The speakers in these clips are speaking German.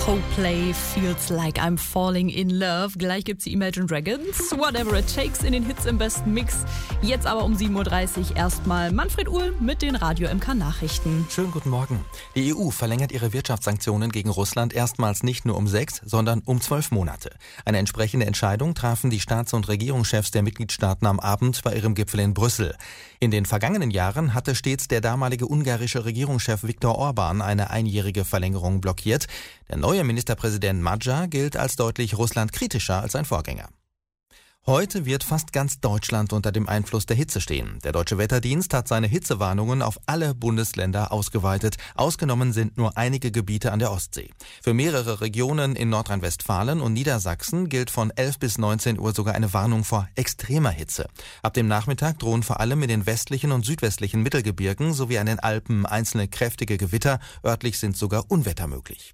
Coldplay, Feels Like I'm Falling in Love. Gleich gibt's die Imagine Dragons, Whatever It Takes in den Hits im besten Mix. Jetzt aber um 7.30 Uhr erstmal Manfred Uhl mit den Radio MK Nachrichten. Schönen guten Morgen. Die EU verlängert ihre Wirtschaftssanktionen gegen Russland erstmals nicht nur um 6, sondern um 12 Monate. Eine entsprechende Entscheidung trafen die Staats- und Regierungschefs der Mitgliedstaaten am Abend bei ihrem Gipfel in Brüssel. In den vergangenen Jahren hatte stets der damalige ungarische Regierungschef Viktor Orban eine einjährige Verlängerung blockiert. Der neue Ministerpräsident Magyar gilt als deutlich russlandkritischer als sein Vorgänger. Heute wird fast ganz Deutschland unter dem Einfluss der Hitze stehen. Der Deutsche Wetterdienst hat seine Hitzewarnungen auf alle Bundesländer ausgeweitet. Ausgenommen sind nur einige Gebiete an der Ostsee. Für mehrere Regionen in Nordrhein-Westfalen und Niedersachsen gilt von 11 bis 19 Uhr sogar eine Warnung vor extremer Hitze. Ab dem Nachmittag drohen vor allem in den westlichen und südwestlichen Mittelgebirgen sowie an den Alpen einzelne kräftige Gewitter. Örtlich sind sogar Unwetter möglich.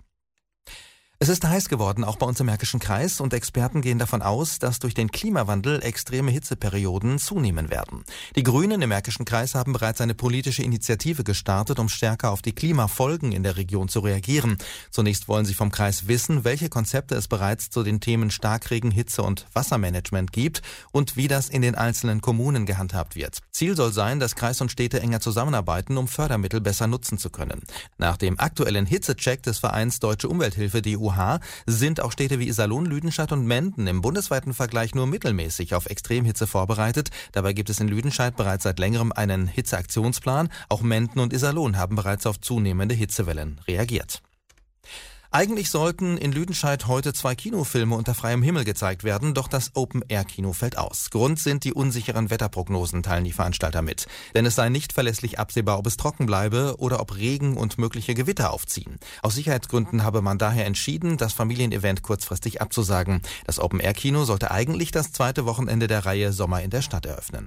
Es ist heiß geworden, auch bei uns im Märkischen Kreis, und Experten gehen davon aus, dass durch den Klimawandel extreme Hitzeperioden zunehmen werden. Die Grünen im Märkischen Kreis haben bereits eine politische Initiative gestartet, um stärker auf die Klimafolgen in der Region zu reagieren. Zunächst wollen sie vom Kreis wissen, welche Konzepte es bereits zu den Themen Starkregen, Hitze und Wassermanagement gibt und wie das in den einzelnen Kommunen gehandhabt wird. Ziel soll sein, dass Kreis und Städte enger zusammenarbeiten, um Fördermittel besser nutzen zu können. Nach dem aktuellen Hitzecheck des Vereins Deutsche Umwelthilfe DUH sind auch Städte wie Iserlohn, Lüdenscheid und Menden im bundesweiten Vergleich nur mittelmäßig auf Extremhitze vorbereitet. Dabei gibt es in Lüdenscheid bereits seit längerem einen Hitzeaktionsplan. Auch Menden und Iserlohn haben bereits auf zunehmende Hitzewellen reagiert. Eigentlich sollten in Lüdenscheid heute 2 Kinofilme unter freiem Himmel gezeigt werden, doch das Open-Air-Kino fällt aus. Grund sind die unsicheren Wetterprognosen, teilen die Veranstalter mit. Denn es sei nicht verlässlich absehbar, ob es trocken bleibe oder ob Regen und mögliche Gewitter aufziehen. Aus Sicherheitsgründen habe man daher entschieden, das Familienevent kurzfristig abzusagen. Das Open-Air-Kino sollte eigentlich das zweite Wochenende der Reihe Sommer in der Stadt eröffnen.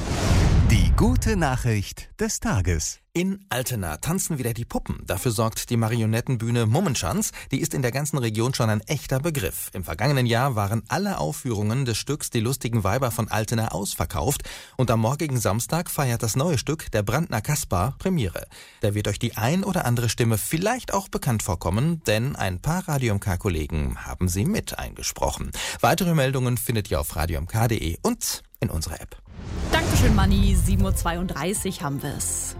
Die gute Nachricht des Tages. In Altena tanzen wieder die Puppen. Dafür sorgt die Marionettenbühne Mummenschanz. Die ist in der ganzen Region schon ein echter Begriff. Im vergangenen Jahr waren alle Aufführungen des Stücks Die lustigen Weiber von Altena ausverkauft. Und am morgigen Samstag feiert das neue Stück Der Brandner Kaspar Premiere. Da wird euch die ein oder andere Stimme vielleicht auch bekannt vorkommen, denn ein paar Radio MK-Kollegen haben sie mit eingesprochen. Weitere Meldungen findet ihr auf radiomk.de und in unserer App. Dankeschön, Manni. 7.32 Uhr haben wir es.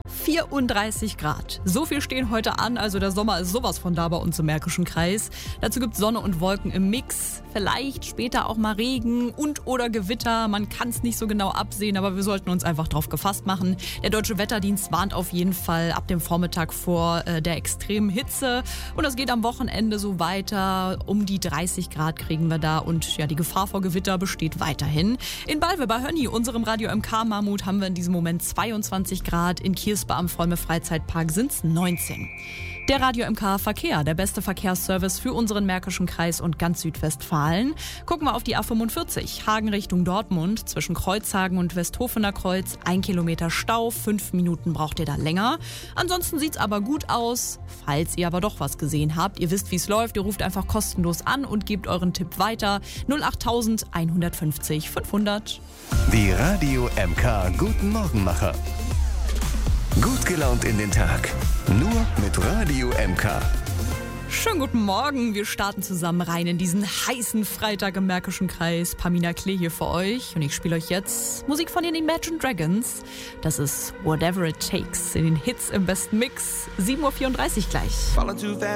34 Grad. So viel stehen heute an, also der Sommer ist sowas von da bei uns im Märkischen Kreis. Dazu gibt's Sonne und Wolken im Mix. Vielleicht später auch mal Regen und oder Gewitter. Man kann es nicht so genau absehen, aber wir sollten uns einfach drauf gefasst machen. Der Deutsche Wetterdienst warnt auf jeden Fall ab dem Vormittag vor der extremen Hitze. Und das geht am Wochenende so weiter. Um die 30 Grad kriegen wir da und ja, die Gefahr vor Gewitter besteht weiterhin. In Balve bei Hönni, unserem Radio MK Mammut, haben wir in diesem Moment 22 Grad. In Kirsba am Volme Freizeitpark sind es 19. Der Radio MK Verkehr, der beste Verkehrsservice für unseren Märkischen Kreis und ganz Südwestfalen. Gucken wir auf die A45, Hagen Richtung Dortmund, zwischen Kreuzhagen und Westhofener Kreuz. 1 Kilometer Stau, 5 Minuten braucht ihr da länger. Ansonsten sieht's aber gut aus. Falls ihr aber doch was gesehen habt, ihr wisst, wie es läuft, ihr ruft einfach kostenlos an und gebt euren Tipp weiter. 08000 150 500. Die Radio MK Guten Morgenmacher. Gut gelaunt in den Tag. Nur mit Radio MK. Schönen guten Morgen. Wir starten zusammen rein in diesen heißen Freitag im Märkischen Kreis. Pamina Klee hier für euch. Und ich spiele euch jetzt Musik von den Imagine Dragons. Das ist Whatever It Takes in den Hits im besten Mix. 7.34 Uhr gleich.